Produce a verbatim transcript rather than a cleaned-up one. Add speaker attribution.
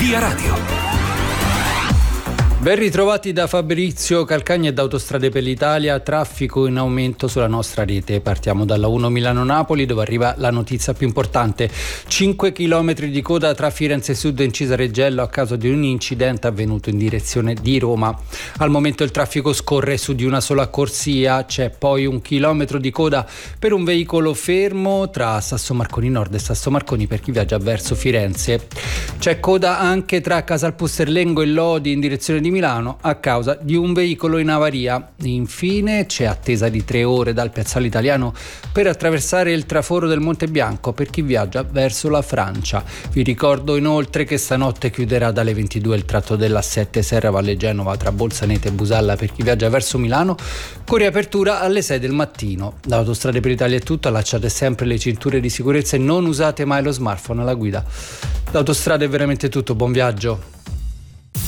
Speaker 1: Via Radio.
Speaker 2: Ben ritrovati da Fabrizio Calcagna e da Autostrade per l'Italia. Traffico in aumento sulla nostra rete. Partiamo dalla uno Milano-Napoli, dove arriva la notizia più importante. cinque chilometri di coda tra Firenze Sud e Incisa Reggello a causa di un incidente avvenuto in direzione di Roma. Al momento il traffico scorre su di una sola corsia. C'è poi un chilometro di coda per un veicolo fermo tra Sassomarconi Nord e Sassomarconi per chi viaggia verso Firenze. C'è coda anche tra Casalpusserlengo e Lodi in direzione di Milano a causa di un veicolo in avaria. Infine c'è attesa di tre ore dal Piazzale Italiano per attraversare il traforo del Monte Bianco per chi viaggia verso la Francia. Vi ricordo inoltre che stanotte chiuderà dalle ventidue il tratto della sette Serra Valle Genova tra Bolzaneto e Busalla per chi viaggia verso Milano, con riapertura alle sei del mattino. Da Autostrade per l'Italia è tutto, allacciate sempre le cinture di sicurezza e non usate mai lo smartphone alla guida. Da Autostrade è veramente tutto, buon viaggio.